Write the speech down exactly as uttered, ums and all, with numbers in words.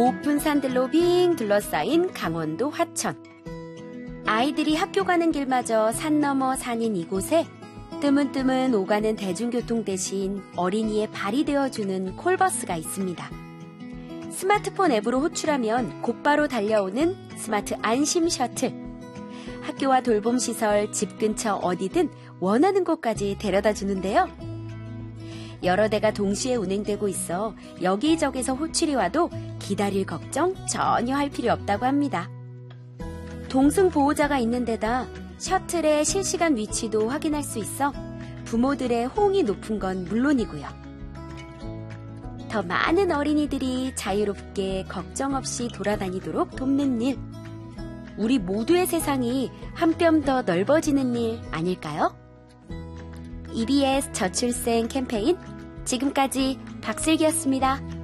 높은 산들로 빙 둘러싸인 강원도 화천. 아이들이 학교 가는 길마저 산 너머 산인 이곳에 뜨문뜨문 오가는 대중교통 대신 어린이의 발이 되어주는 콜버스가 있습니다. 스마트폰 앱으로 호출하면 곧바로 달려오는 스마트 안심 셔틀. 학교와 돌봄시설, 집 근처 어디든 원하는 곳까지 데려다 주는데요. 여러 대가 동시에 운행되고 있어 여기저기서 호출이 와도 기다릴 걱정 전혀 할 필요 없다고 합니다. 동승 보호자가 있는 데다 셔틀의 실시간 위치도 확인할 수 있어 부모들의 호응이 높은 건 물론이고요. 더 많은 어린이들이 자유롭게 걱정 없이 돌아다니도록 돕는 일. 우리 모두의 세상이 한 뼘 더 넓어지는 일 아닐까요? 이비에스 저출생 캠페인 지금까지 박슬기였습니다.